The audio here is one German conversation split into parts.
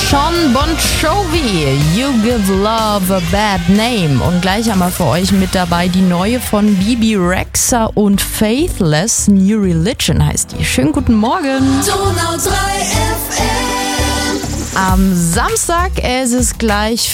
Jon Bon Jovi, You Give Love a Bad Name. Und gleich haben wir für euch mit dabei die neue von Bebe Rexha und Faithless. New Religion heißt die. Schönen guten Morgen. Donau 3 FM. Am Samstag ist es gleich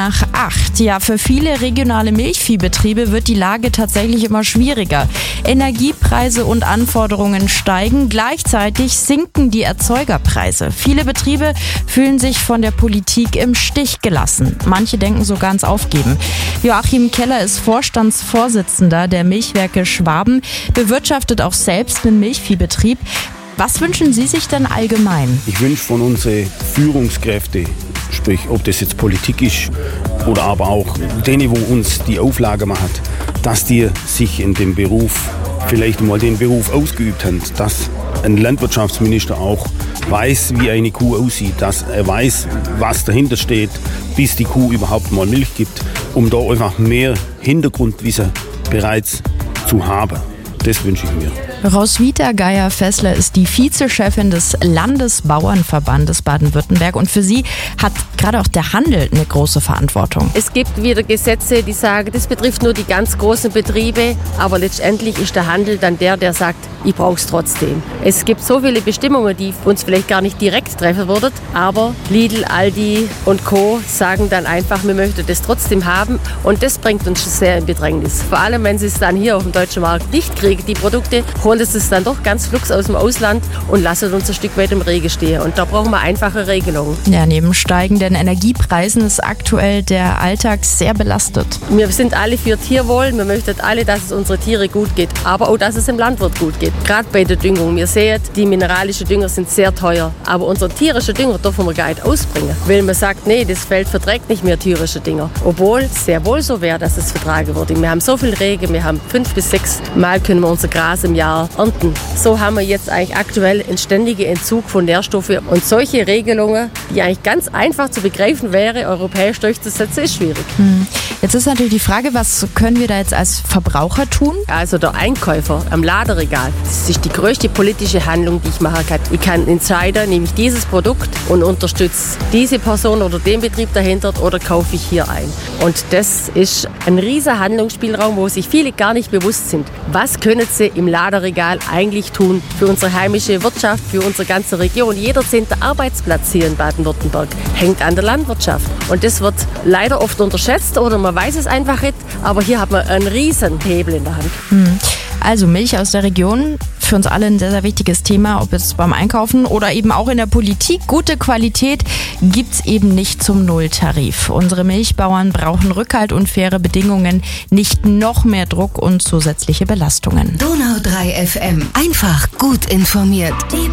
7:45. Ja, für viele regionale Milchviehbetriebe wird die Lage tatsächlich immer schwieriger. Energiepreise und Anforderungen steigen, gleichzeitig sinken die Erzeugerpreise. Viele Betriebe fühlen sich von der Politik im Stich gelassen. Manche denken sogar ans Aufgeben. Joachim Keller ist Vorstandsvorsitzender der Milchwerke Schwaben, bewirtschaftet auch selbst einen Milchviehbetrieb. Was wünschen Sie sich denn allgemein? Ich wünsche von unseren Führungskräften, sprich ob das jetzt Politik ist oder aber auch denen, wo uns die Auflage macht, dass die sich in dem Beruf vielleicht mal den Beruf ausgeübt haben, dass ein Landwirtschaftsminister auch weiß, wie eine Kuh aussieht, dass er weiß, was dahinter steht, bis die Kuh überhaupt mal Milch gibt, um da einfach mehr Hintergrundwissen bereits zu haben. Das wünsche ich mir. Roswitha Geier-Fessler ist die Vizechefin des Landesbauernverbandes Baden-Württemberg und für sie hat gerade auch der Handel eine große Verantwortung. Es gibt wieder Gesetze, die sagen, das betrifft nur die ganz großen Betriebe, aber letztendlich ist der Handel dann der sagt, ich brauche es trotzdem. Es gibt so viele Bestimmungen, die uns vielleicht gar nicht direkt treffen würden, aber Lidl, Aldi und Co. sagen dann einfach, wir möchten das trotzdem haben und das bringt uns sehr in Bedrängnis. Vor allem, wenn sie es dann hier auf dem deutschen Markt nicht kriegen, die Produkte, holen es dann doch ganz flugs aus dem Ausland und lassen uns ein Stück weit im Regen stehen. Und da brauchen wir einfache Regelungen. Ja, neben steigenden Energiepreisen ist aktuell der Alltag sehr belastet. Wir sind alle für Tierwohl. Wir möchten alle, dass es unseren Tieren gut geht, aber auch, dass es dem Landwirt gut geht. Gerade bei der Düngung. Wir sehen, die mineralischen Dünger sind sehr teuer, aber unseren tierischen Dünger dürfen wir gar nicht ausbringen. Weil man sagt, nee, das Feld verträgt nicht mehr tierische Dünger. Obwohl es sehr wohl so wäre, dass es vertragen würde. Wir haben so viel Regen, wir haben 5 bis 6 Mal können wir unser Gras im Jahr ernten. So haben wir jetzt eigentlich aktuell einen ständigen Entzug von Nährstoffen. Und solche Regelungen, die eigentlich ganz einfach zu begreifen wäre, europäisch durchzusetzen, ist schwierig. Jetzt ist natürlich die Frage, was können wir da jetzt als Verbraucher tun? Also der Einkäufer am Laderegal, das ist die größte politische Handlung, die ich machen kann. Ich kann entscheiden, nehme ich dieses Produkt und unterstütze diese Person oder den Betrieb dahinter oder kaufe ich hier ein. Und das ist ein riesiger Handlungsspielraum, wo sich viele gar nicht bewusst sind. Was können sie im Laderegal eigentlich tun für unsere heimische Wirtschaft, für unsere ganze Region? Jeder 10. Arbeitsplatz hier in Baden-Württemberg hängt an der Landwirtschaft. Und das wird leider oft unterschätzt oder man weiß es einfach nicht, aber hier hat man einen riesen Hebel in der Hand. Also Milch aus der Region, für uns alle ein sehr, sehr wichtiges Thema, ob es beim Einkaufen oder eben auch in der Politik. Gute Qualität gibt's eben nicht zum Nulltarif. Unsere Milchbauern brauchen Rückhalt und faire Bedingungen, nicht noch mehr Druck und zusätzliche Belastungen. Donau 3 FM. Einfach gut informiert. Die